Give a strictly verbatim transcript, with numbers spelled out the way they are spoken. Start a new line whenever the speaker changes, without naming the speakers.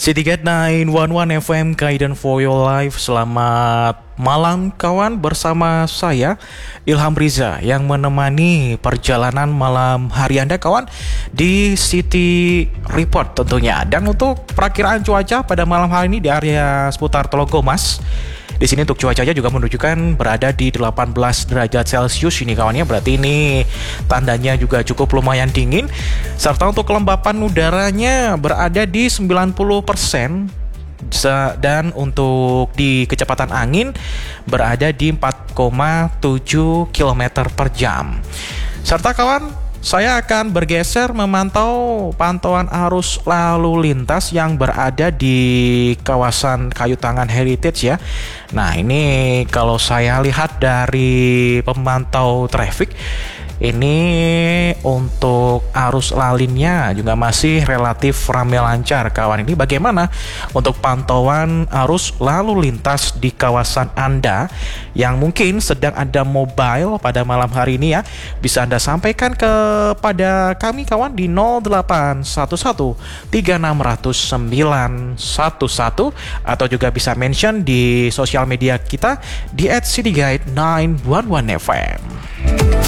City Guide sembilan satu satu F M Guidance for Your Life. Selamat malam kawan, bersama saya Ilham Riza yang menemani perjalanan malam hari Anda kawan di City Report tentunya. Dan untuk perakiraan cuaca pada malam hari ini di area seputar Tologo Mas, di sini untuk cuacanya juga menunjukkan berada di delapan belas derajat Celcius ini kawannya. Berarti ini tandanya juga cukup lumayan dingin. Serta untuk kelembapan udaranya berada di sembilan puluh persen. Dan untuk di kecepatan angin berada di empat koma tujuh kilometer per jam. Serta kawan, saya akan bergeser memantau pantauan arus lalu lintas yang berada di kawasan Kayu Tangan Heritage ya. Nah, ini kalau saya lihat dari pemantau traffic, ini untuk arus lalinnya juga masih relatif ramai lancar kawan. Ini bagaimana untuk pantauan arus lalu lintas di kawasan Anda yang mungkin sedang ada mobile pada malam hari ini ya? Bisa Anda sampaikan kepada kami kawan di nol delapan satu satu tiga enam nol nol sembilan satu satu, atau juga bisa mention di sosial media kita di et city guide sembilan satu satu F M.